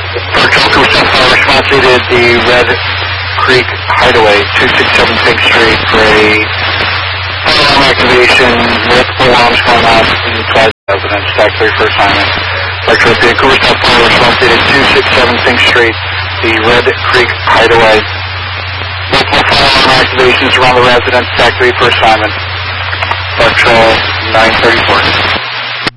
Vancouver South Fire response needed the Red Creek Hideaway, 267 Pink Street for a alarm activation with alarms going off inside the residence. Stack 3 for assignment. Vancouver South Fire response needed 267 Pink Street, the Red Creek Hideaway. Multiple fire alarm activations around the residence. Stack 3 for assignment. Patrol 934.